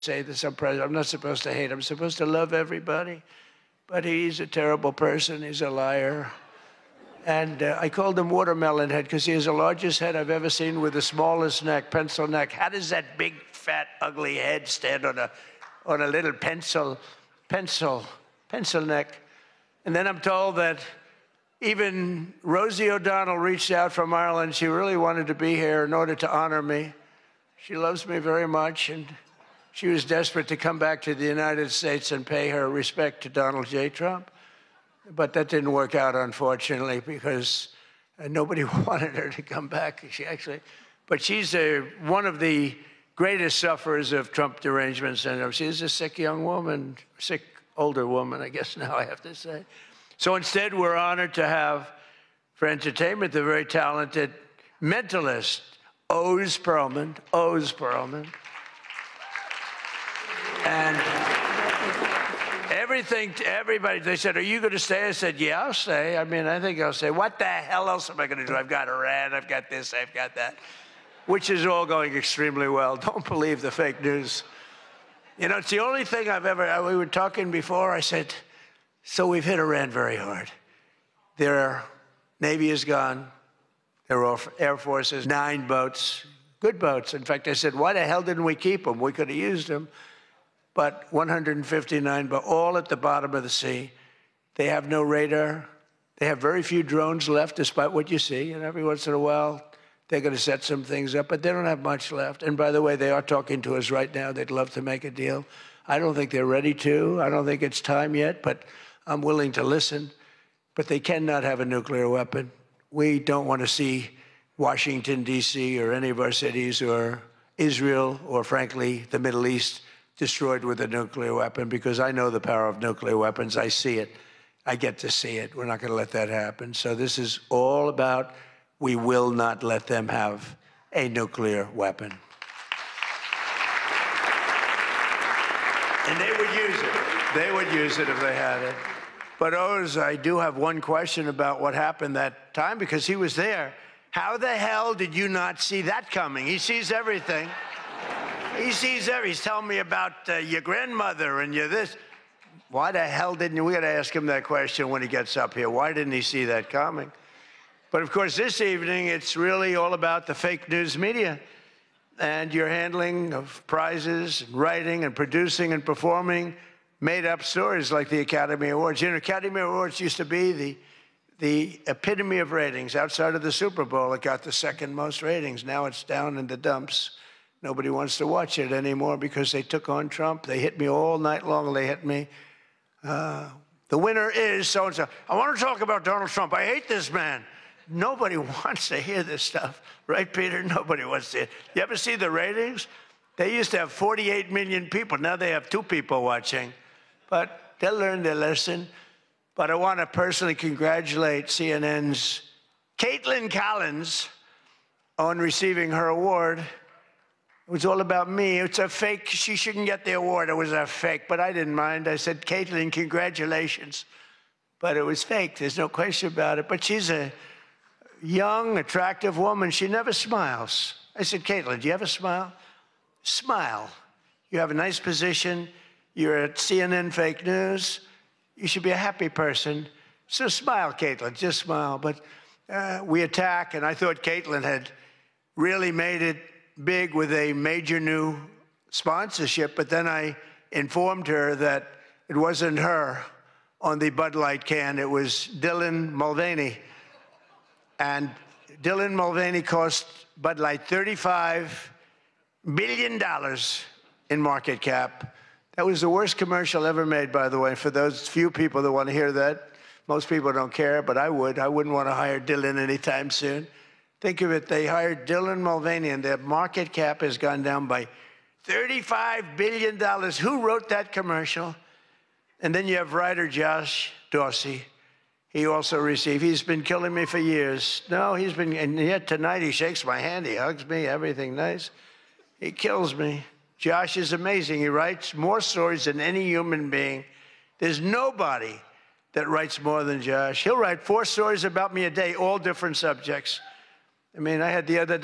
say this, I'm not supposed to hate. I'm supposed to love everybody. But he's a terrible person. He's a liar. And I called him Watermelon Head because he has the largest head I've ever seen with the smallest neck, pencil neck. How does that big, fat, ugly head stand on a little pencil neck? And then I'm told that even Rosie O'Donnell reached out from Ireland. She really wanted to be here in order to honor me. She loves me very much, and she was desperate to come back to the United States and pay her respect to Donald J. Trump. But that didn't work out, unfortunately, because nobody wanted her to come back. But she's one of the greatest sufferers of Trump derangement syndrome. She's a sick young woman, sick older woman, I guess now I have to say. So instead, we're honored to have, for entertainment, the very talented mentalist, Oz Perlman. And everybody, they said, are you going to stay? I said, yeah, I'll stay. I mean, I think I'll stay. What the hell else am I going to do? I've got Iran, I've got this, I've got that, which is all going extremely well. Don't believe the fake news. You know, it's the only thing we were talking before, I said, so we've hit Iran very hard. Their Navy is gone. Their Air Force is 9 boats, good boats. In fact, I said, why the hell didn't we keep them? We could have used them. But 159, but all at the bottom of the sea. They have no radar. They have very few drones left, despite what you see. And every once in a while, they're going to set some things up, but they don't have much left. And by the way, they are talking to us right now. They'd love to make a deal. I don't think they're ready to. I don't think it's time yet, but I'm willing to listen. But they cannot have a nuclear weapon. We don't want to see Washington, D.C., or any of our cities, or Israel, or frankly, the Middle East, destroyed with a nuclear weapon, because I know the power of nuclear weapons. I see it. I get to see it. We're not going to let that happen. So this is all about, we will not let them have a nuclear weapon. And they would use it. They would use it if they had it. But Oz, I do have one question about what happened that time, because he was there. How the hell did you not see that coming? He sees everything. He sees everything. He's telling me about your grandmother and your this. Why the hell didn't you? We got to ask him that question when he gets up here. Why didn't he see that coming? But of course, this evening, it's really all about the fake news media and your handling of prizes, and writing and producing and performing made-up stories like the Academy Awards. You know, Academy Awards used to be the epitome of ratings. Outside of the Super Bowl, it got the second most ratings. Now it's down in the dumps. Nobody wants to watch it anymore because they took on Trump. They hit me all night long. They hit me. The winner is so-and-so. I want to talk about Donald Trump. I hate this man. Nobody wants to hear this stuff. Right, Peter? Nobody wants to hear it. You ever see the ratings? They used to have 48 million people. Now they have 2 people watching. But they'll learn their lesson. But I want to personally congratulate CNN's Caitlin Collins on receiving her award. It was all about me. It's a fake. She shouldn't get the award. It was a fake. But I didn't mind. I said, Caitlin, congratulations. But it was fake. There's no question about it. But she's a young, attractive woman. She never smiles. I said, Caitlin, do you have a smile? Smile. You have a nice position. You're at CNN Fake News. You should be a happy person. So smile, Caitlin. Just smile. But we attack, and I thought Caitlin had really made it big with a major new sponsorship, but then I informed her that it wasn't her on the Bud Light can. It was Dylan Mulvaney. And Dylan Mulvaney cost Bud Light $35 billion in market cap. That was the worst commercial ever made, by the way, for those few people that want to hear that. Most people don't care, but I would. I wouldn't want to hire Dylan anytime soon. Think of it, they hired Dylan Mulvaney, and their market cap has gone down by $35 billion. Who wrote that commercial? And then you have writer Josh Dorsey. He also received, he's been killing me for years. No, and yet tonight he shakes my hand, he hugs me, everything nice. He kills me. Josh is amazing. He writes more stories than any human being. There's nobody that writes more than Josh. He'll write 4 stories about me a day, all different subjects. I mean, I had the other day,